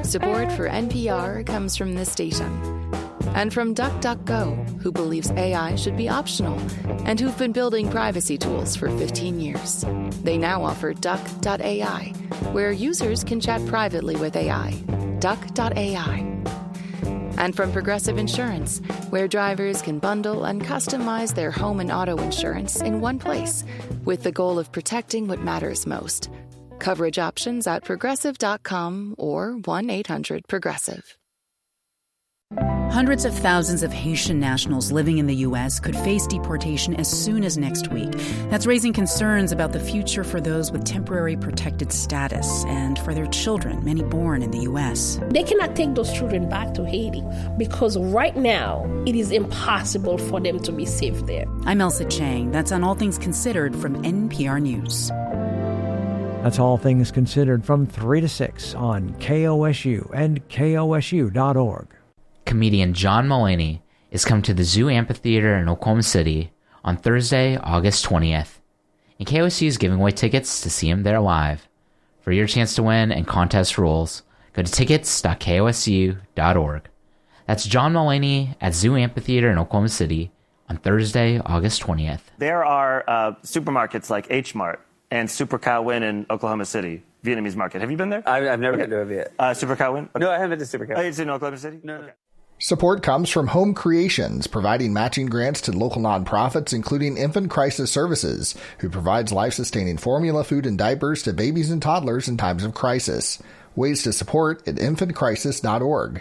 Support for NPR comes from this station and from DuckDuckGo, who believes AI should be optional and who've been building privacy tools for 15 years. They now offer Duck.ai, where users can chat privately with AI. Duck.ai. And from Progressive Insurance, where drivers can bundle and customize their home and auto insurance in one place, with the goal of protecting what matters most. Coverage options at progressive.com or 1-800-PROGRESSIVE. Hundreds of thousands of Haitian nationals living in the U.S. could face deportation as soon as next week. That's raising concerns about the future for those with temporary protected status and for their children, many born in the U.S. They cannot take those children back to Haiti because right now it is impossible for them to be safe there. I'm Elsa Chang. That's on All Things Considered from NPR News. That's All Things Considered from 3 to 6 on KOSU and KOSU.org. Comedian John Mulaney is coming to the Zoo Amphitheater in Oklahoma City on Thursday, August 20th. And KOSU is giving away tickets to see him there live. For your chance to win and contest rules, go to tickets.kosu.org. That's John Mulaney at Zoo Amphitheater in Oklahoma City on Thursday, August 20th. There are supermarkets like H Mart and Super Cow Win in Oklahoma City, Vietnamese market. Have you been there? I've never been to a Viet. Super Cow Win? Okay. No, I haven't been to Super Cow. Oh, it's in Oklahoma City? No. Okay. Support comes from Home Creations, providing matching grants to local nonprofits, including Infant Crisis Services, who provides life-sustaining formula, food, and diapers to babies and toddlers in times of crisis. Ways to support at infantcrisis.org.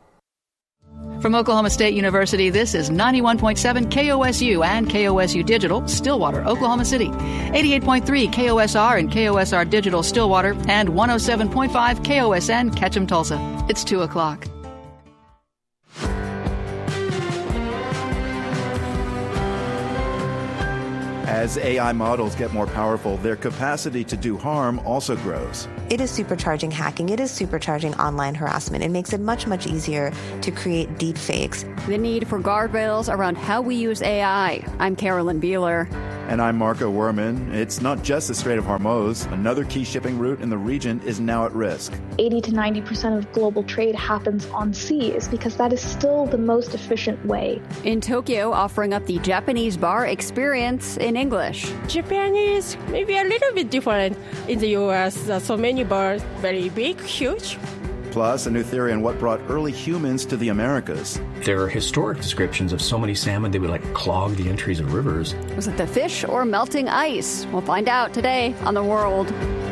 From Oklahoma State University, this is 91.7 KOSU and KOSU Digital, Stillwater, Oklahoma City. 88.3 KOSR and KOSR Digital, Stillwater, and 107.5 KOSN, Ketchum, Tulsa. It's 2 o'clock. As AI models get more powerful, their capacity to do harm also grows. It is supercharging hacking. It is supercharging online harassment. It makes it much, much easier to create deep fakes. The need for guardrails around how we use AI. I'm Carolyn Beeler. And I'm Marco Werman. It's not just the Strait of Hormuz. Another key shipping route in the region is now at risk. 80 to 90% of global trade happens on seas because that is still the most efficient way. In Tokyo, offering up the Japanese bar experience in English. Japan is maybe a little bit different in the U.S. So many bars, very big, huge. Plus, a new theory on what brought early humans to the Americas. There are historic descriptions of so many salmon they would clog the entries of rivers. Was it the fish or melting ice? We'll find out today on The World.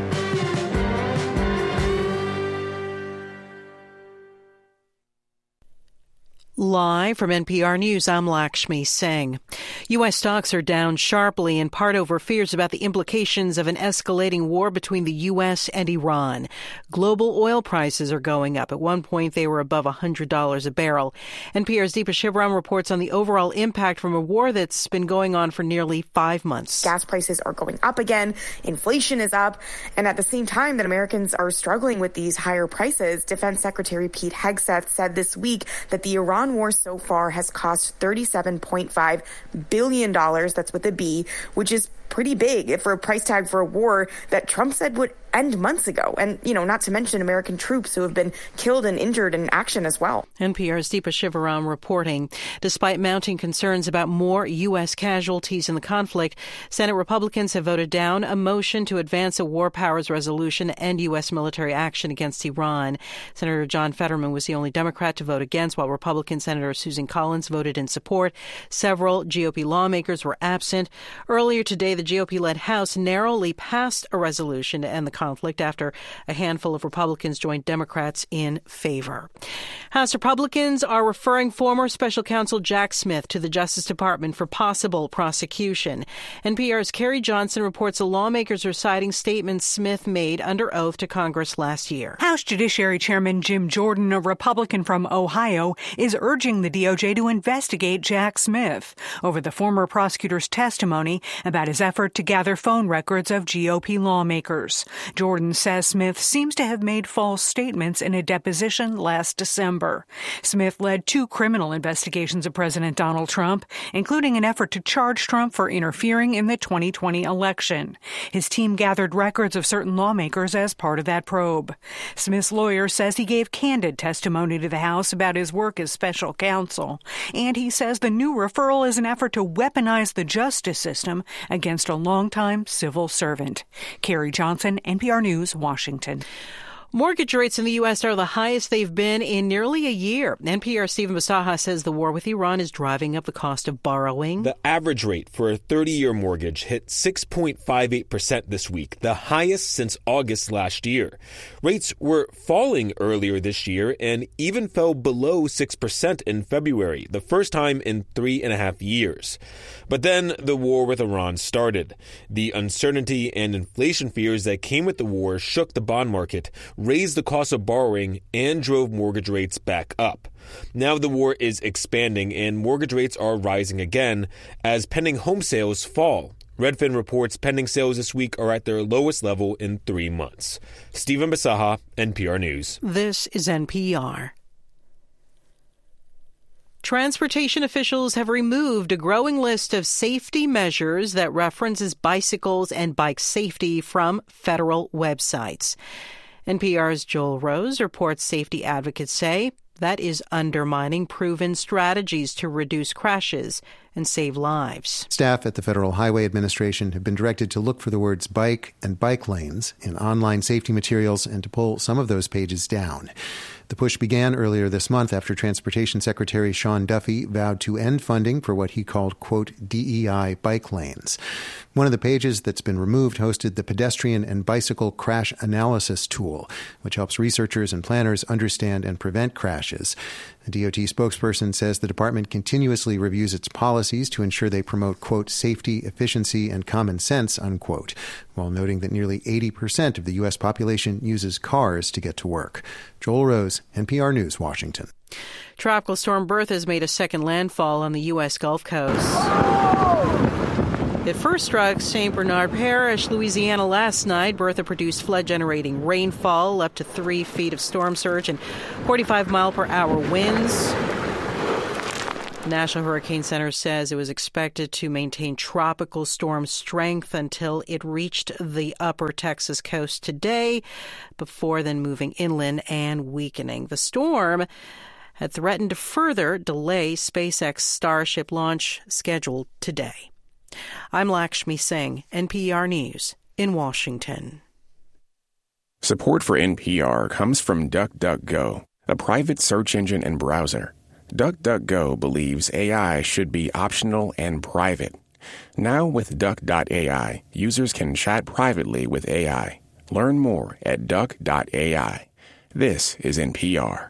Live from NPR News, I'm Lakshmi Singh. U.S. stocks are down sharply, in part over fears about the implications of an escalating war between the U.S. and Iran. Global oil prices are going up. At one point, they were above $100 a barrel. NPR's Deepa Shivaram reports on the overall impact from a war that's been going on for nearly 5 months. Gas prices are going up again. Inflation is up. And at the same time that Americans are struggling with these higher prices, Defense Secretary Pete Hegseth said this week that the Iran war so far has cost $37.5 billion, that's with a B, which is pretty big for a price tag for a war that Trump said would end months ago. And, not to mention American troops who have been killed and injured in action as well. NPR's Deepa Shivaram reporting. Despite mounting concerns about more U.S. casualties in the conflict, Senate Republicans have voted down a motion to advance a war powers resolution to end U.S. military action against Iran. Senator John Fetterman was the only Democrat to vote against, while Republican Senator Susan Collins voted in support. Several GOP lawmakers were absent. Earlier today, the GOP-led House narrowly passed a resolution to end the conflict after a handful of Republicans joined Democrats in favor. House Republicans are referring former special counsel Jack Smith to the Justice Department for possible prosecution. NPR's Carrie Johnson reports the lawmakers are citing statements Smith made under oath to Congress last year. House Judiciary Chairman Jim Jordan, a Republican from Ohio, is urging the DOJ to investigate Jack Smith over the former prosecutor's testimony about his effort to gather phone records of GOP lawmakers. Jordan says Smith seems to have made false statements in a deposition last December. Smith led 2 criminal investigations of President Donald Trump, including an effort to charge Trump for interfering in the 2020 election. His team gathered records of certain lawmakers as part of that probe. Smith's lawyer says he gave candid testimony to the House about his work as special counsel, and he says the new referral is an effort to weaponize the justice system against a longtime civil servant. Carrie Johnson, NPR News, Washington. Mortgage rates in the U.S. are the highest they've been in nearly a year. NPR's Stephen Basaha says the war with Iran is driving up the cost of borrowing. The average rate for a 30-year mortgage hit 6.58% this week, the highest since August last year. Rates were falling earlier this year and even fell below 6% in February, the first time in 3.5 years. But then the war with Iran started. The uncertainty and inflation fears that came with the war shook the bond market, raised the cost of borrowing, and drove mortgage rates back up. Now the war is expanding and mortgage rates are rising again as pending home sales fall. Redfin reports pending sales this week are at their lowest level in 3 months. Stephen Basaha, NPR News. This is NPR. Transportation officials have removed a growing list of safety measures that references bicycles and bike safety from federal websites. NPR's Joel Rose reports safety advocates say that is undermining proven strategies to reduce crashes and save lives. Staff at the Federal Highway Administration have been directed to look for the words bike and bike lanes in online safety materials and to pull some of those pages down. The push began earlier this month after Transportation Secretary Sean Duffy vowed to end funding for what he called, quote, DEI bike lanes. One of the pages that's been removed hosted the Pedestrian and Bicycle Crash Analysis Tool, which helps researchers and planners understand and prevent crashes. A DOT spokesperson says the department continuously reviews its policies to ensure they promote, quote, safety, efficiency, and common sense, unquote, while noting that nearly 80% of the U.S. population uses cars to get to work. Joel Rose, NPR News, Washington. Tropical storm Bertha has made a second landfall on the U.S. Gulf Coast. It first struck St. Bernard Parish, Louisiana last night. Bertha produced flood-generating rainfall, up to 3 feet of storm surge, and 45-mile-per-hour winds. The National Hurricane Center says it was expected to maintain tropical storm strength until it reached the upper Texas coast today, before then moving inland and weakening. The storm had threatened to further delay SpaceX Starship launch scheduled today. I'm Lakshmi Singh, NPR News in Washington. Support for NPR comes from DuckDuckGo, a private search engine and browser. DuckDuckGo believes AI should be optional and private. Now with Duck.ai, users can chat privately with AI. Learn more at Duck.ai. This is NPR.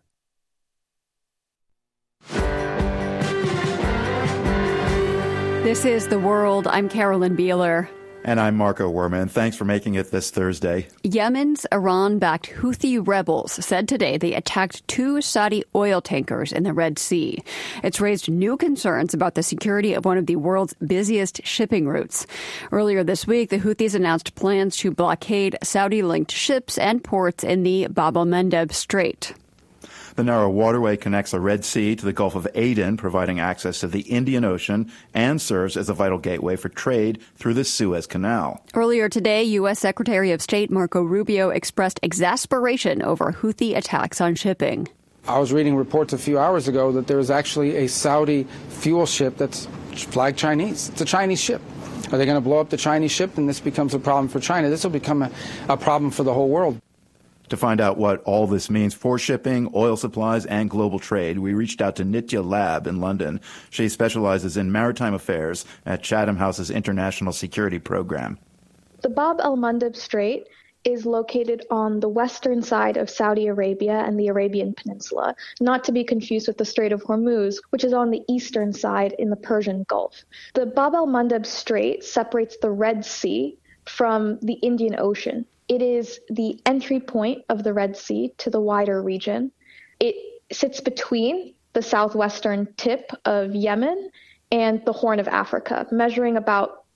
This is The World. I'm Carolyn Beeler. And I'm Marco Werman. Thanks for making it this Thursday. Yemen's Iran-backed Houthi rebels said today they attacked 2 Saudi oil tankers in the Red Sea. It's raised new concerns about the security of one of the world's busiest shipping routes. Earlier this week, the Houthis announced plans to blockade Saudi-linked ships and ports in the Bab el-Mandeb Strait. The narrow waterway connects the Red Sea to the Gulf of Aden, providing access to the Indian Ocean, and serves as a vital gateway for trade through the Suez Canal. Earlier today, U.S. Secretary of State Marco Rubio expressed exasperation over Houthi attacks on shipping. I was reading reports a few hours ago that there is actually a Saudi fuel ship that's flagged Chinese. It's a Chinese ship. Are they going to blow up the Chinese ship and this becomes a problem for China? This will become a problem for the whole world. To find out what all this means for shipping, oil supplies, and global trade, we reached out to Nitya Lab in London. She specializes in maritime affairs at Chatham House's International Security Program. The Bab el-Mandeb Strait is located on the western side of Saudi Arabia and the Arabian Peninsula, not to be confused with the Strait of Hormuz, which is on the eastern side in the Persian Gulf. The Bab el-Mandeb Strait separates the Red Sea from the Indian Ocean. It is the entry point of the Red Sea to the wider region. It sits between the southwestern tip of Yemen and the Horn of Africa, measuring about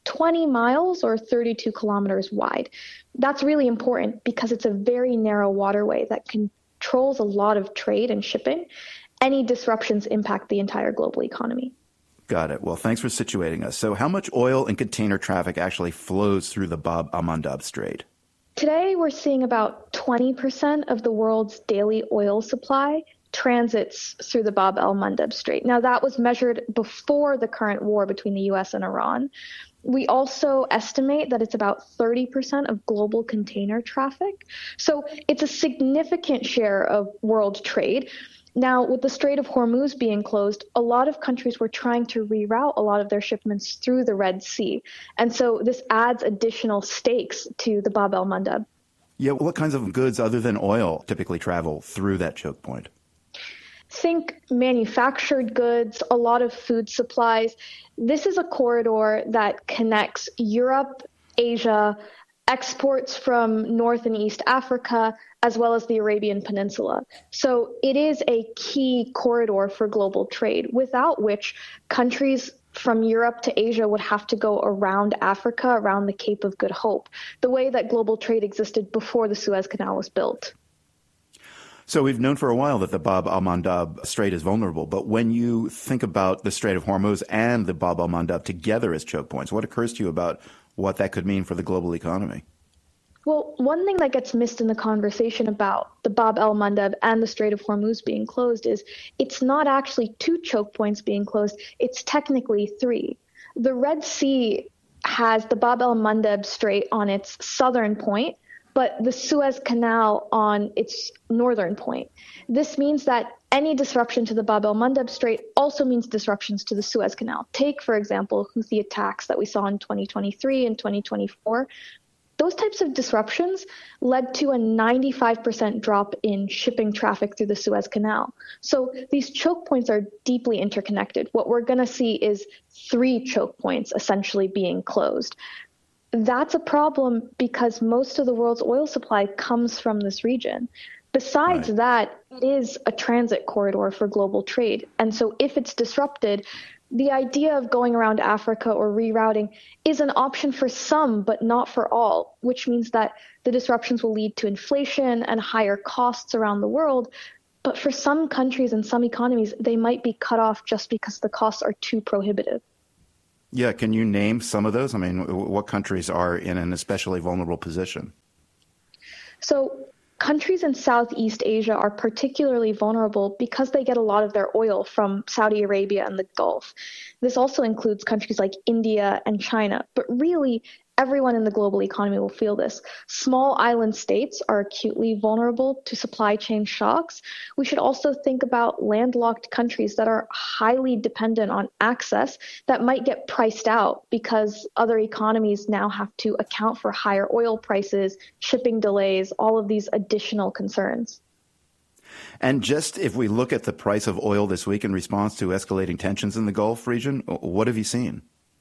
20 miles or 32 kilometers wide. That's really important because it's a very narrow waterway that controls a lot of trade and shipping. Any disruptions impact the entire global economy. Got it. Well, thanks for situating us. So how much oil and container traffic actually flows through the Bab al-Mandab Strait? Today, we're seeing about 20% of the world's daily oil supply transits through the Bab al-Mandab Strait. Now, that was measured before the current war between the U.S. and Iran. We also estimate that it's about 30% of global container traffic. So it's a significant share of world trade. Now, with the Strait of Hormuz being closed, a lot of countries were trying to reroute a lot of their shipments through the Red Sea. And so this adds additional stakes to the Bab al-Mandab. Yeah, what kinds of goods other than oil typically travel through that choke point? Think manufactured goods, a lot of food supplies. This is a corridor that connects Europe, Asia, exports from North and East Africa, as well as the Arabian Peninsula. So it is a key corridor for global trade, without which countries from Europe to Asia would have to go around Africa, around the Cape of Good Hope, the way that global trade existed before the Suez Canal was built. So we've known for a while that the Bab al-Mandab Strait is vulnerable, but when you think about the Strait of Hormuz and the Bab al-Mandab together as choke points, what occurs to you about what that could mean for the global economy? Well, one thing that gets missed in the conversation about the Bab al-Mandab and the Strait of Hormuz being closed is it's not actually 2 choke points being closed, it's technically 3. The Red Sea has the Bab al-Mandab Strait on its southern point, but the Suez Canal on its northern point. This means that any disruption to the Bab al-Mandab Strait also means disruptions to the Suez Canal. Take, for example, Houthi attacks that we saw in 2023 and 2024. Those types of disruptions led to a 95% drop in shipping traffic through the Suez Canal. So these choke points are deeply interconnected. What we're going to see is 3 choke points essentially being closed. That's a problem because most of the world's oil supply comes from this region. Besides that, it is a transit corridor for global trade. And so if it's disrupted, the idea of going around Africa or rerouting is an option for some, but not for all, which means that the disruptions will lead to inflation and higher costs around the world. But for some countries and some economies, they might be cut off just because the costs are too prohibitive. Yeah, can you name some of those? I mean, what countries are in an especially vulnerable position? So countries in Southeast Asia are particularly vulnerable because they get a lot of their oil from Saudi Arabia and the Gulf. This also includes countries like India and China, but really everyone in the global economy will feel this. Small island states are acutely vulnerable to supply chain shocks. We should also think about landlocked countries that are highly dependent on access that might get priced out because other economies now have to account for higher oil prices, shipping delays, all of these additional concerns. And just if we look at the price of oil this week in response to escalating tensions in the Gulf region, what have you seen?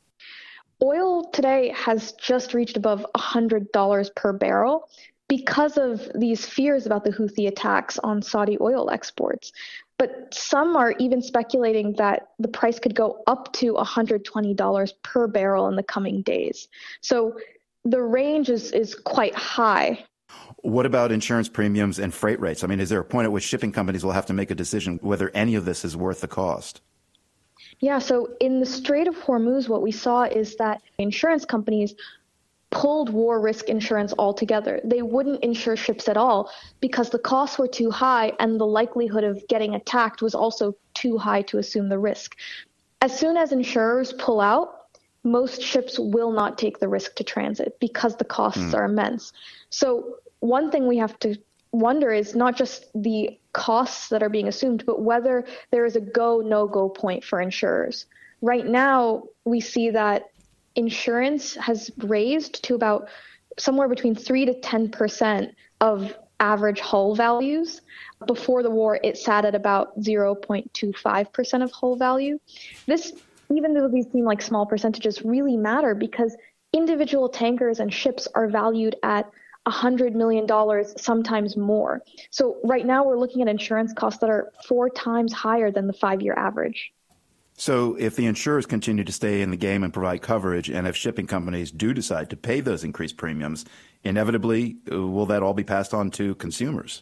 Oil today has just reached above $100 per barrel because of these fears about the Houthi attacks on Saudi oil exports. But some are even speculating that the price could go up to $120 per barrel in the coming days. So the range is quite high. What about insurance premiums and freight rates? I mean, is there a point at which shipping companies will have to make a decision whether any of this is worth the cost? Yeah, so in the Strait of Hormuz, what we saw is that insurance companies pulled war risk insurance altogether. They wouldn't insure ships at all because the costs were too high and the likelihood of getting attacked was also too high to assume the risk. As soon as insurers pull out, most ships will not take the risk to transit because the costs are immense. So one thing we have to wonder is not just the costs that are being assumed, but whether there is a go, no-go point for insurers. Right now, we see that insurance has raised to about somewhere between 3 to 10% of average hull values. Before the war, it sat at about 0.25% of hull value. This, even though these seem like small percentages, really matter because individual tankers and ships are valued at $100 million, sometimes more. So right now we're looking at insurance costs that are 4 times higher than the 5-year average. So if the insurers continue to stay in the game and provide coverage, and if shipping companies do decide to pay those increased premiums, inevitably, will that all be passed on to consumers?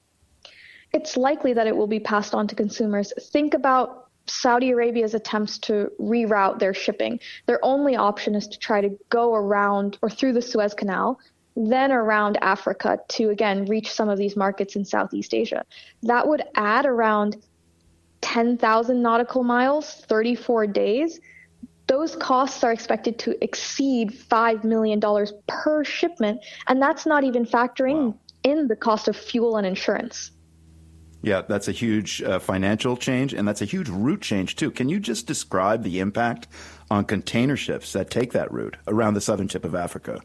It's likely that it will be passed on to consumers. Think about Saudi Arabia's attempts to reroute their shipping. Their only option is to try to go around or through the Suez Canal, then around Africa to, again, reach some of these markets in Southeast Asia. That would add around 10,000 nautical miles, 34 days. Those costs are expected to exceed $5 million per shipment, and that's not even factoring in the cost of fuel and insurance. Yeah, that's a huge financial change, and that's a huge route change, too. Can you just describe the impact on container ships that take that route around the southern tip of Africa?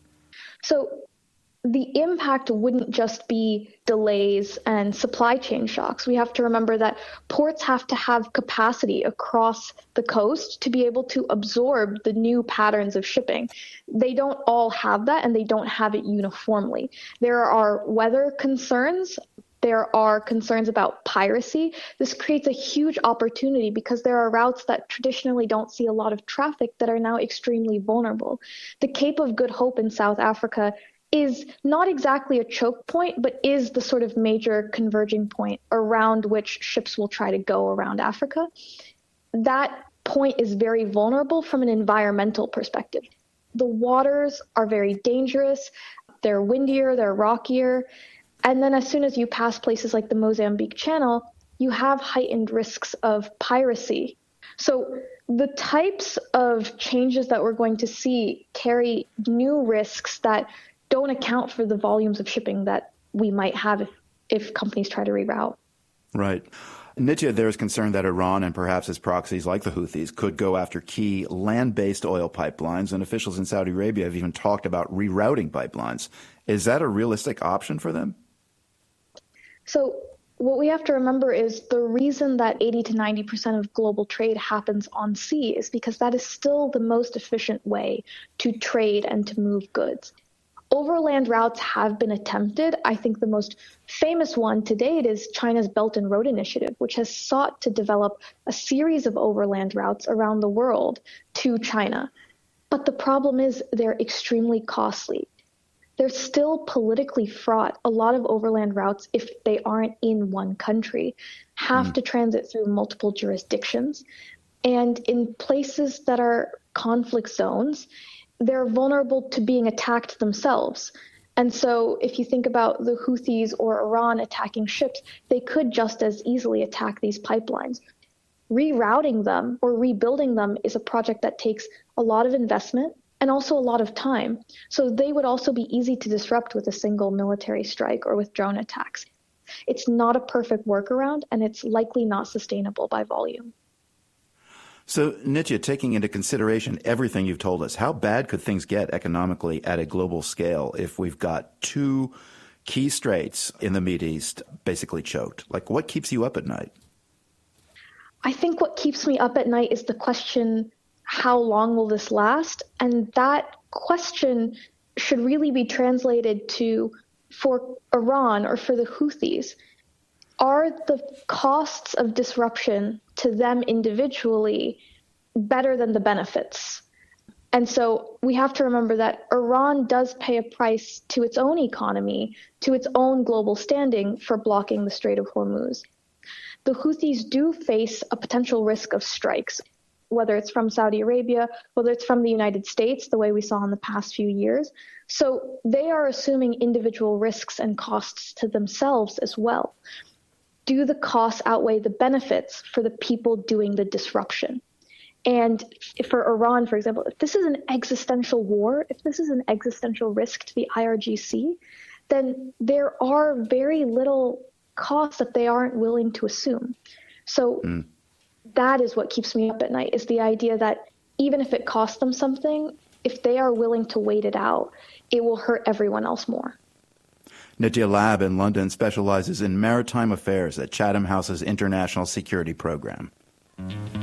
So the impact wouldn't just be delays and supply chain shocks. We have to remember that ports have to have capacity across the coast to be able to absorb the new patterns of shipping. They don't all have that, and they don't have it uniformly. There are weather concerns. There are concerns about piracy. This creates a huge opportunity because there are routes that traditionally don't see a lot of traffic that are now extremely vulnerable. The Cape of Good Hope in South Africa is not exactly a choke point, but is the sort of major converging point around which ships will try to go around Africa. That point is very vulnerable from an environmental perspective. The waters are very dangerous. They're windier, they're rockier. And then as soon as you pass places like the Mozambique Channel, you have heightened risks of piracy. So the types of changes that we're going to see carry new risks that don't account for the volumes of shipping that we might have if companies try to reroute. Right. Nitya, there is concern that Iran and perhaps its proxies like the Houthis could go after key land-based oil pipelines, and officials in Saudi Arabia have even talked about rerouting pipelines. Is that a realistic option for them? So what we have to remember is the reason that 80 to 90% of global trade happens on sea is because that is still the most efficient way to trade and to move goods. Overland routes have been attempted. I think the most famous one to date is China's Belt and Road Initiative, which has sought to develop a series of overland routes around the world to China. But the problem is they're extremely costly. They're still politically fraught. A lot of overland routes, if they aren't in one country, have to transit through multiple jurisdictions. And in places that are conflict zones, they're vulnerable to being attacked themselves. And so if you think about the Houthis or Iran attacking ships, they could just as easily attack these pipelines. Rerouting them or rebuilding them is a project that takes a lot of investment and also a lot of time. So they would also be easy to disrupt with a single military strike or with drone attacks. It's not a perfect workaround, and it's likely not sustainable by volume. So, Nitya, taking into consideration everything you've told us, how bad could things get economically at a global scale if we've got two key straits in the Mideast basically choked? Like, what keeps you up at night? I think what keeps me up at night is the question, how long will this last? And that question should really be translated to, for Iran or for the Houthis, are the costs of disruption to them individually better than the benefits? And so we have to remember that Iran does pay a price to its own economy, to its own global standing for blocking the Strait of Hormuz. The Houthis do face a potential risk of strikes, whether it's from Saudi Arabia, whether it's from the United States, the way we saw in the past few years. So they are assuming individual risks and costs to themselves as well. Do the costs outweigh the benefits for the people doing the disruption? And for Iran, for example, if this is an existential war, if this is an existential risk to the IRGC, then there are very little costs that they aren't willing to assume. So that is what keeps me up at night, is the idea that even if it costs them something, if they are willing to wait it out, it will hurt everyone else more. Nitya Lab in London specializes in maritime affairs at Chatham House's International Security Program.